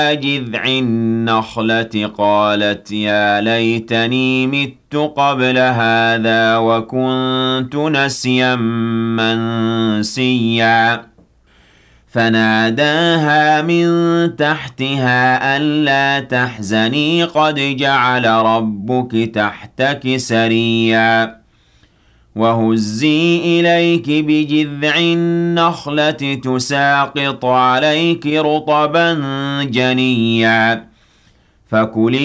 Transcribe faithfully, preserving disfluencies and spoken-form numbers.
جذع النخلة قالت يا ليتني مت قبل هذا وكنت نسيا منسيا فناداها من تحتها ألا تحزني قد جعل ربك تحتك سريا وهزي إليك بجذع النخلة تساقط عليك رطبا جنيا فكلي